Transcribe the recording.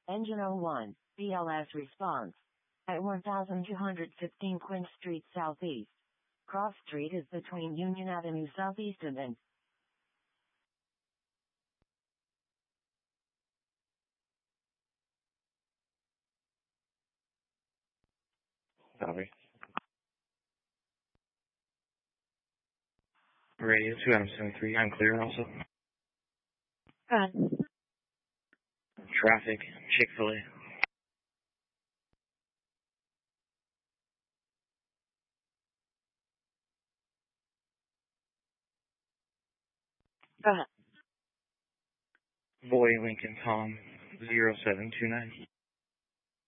Engine 01, BLS response. At 1215 Quinn Street Southeast. Cross Street is between Union Avenue Southeast and N. Copy. Radio 2 Adam 73. I'm clear also. Good. Traffic. Chick-fil-A. Go ahead. Boy Lincoln Tom 0729.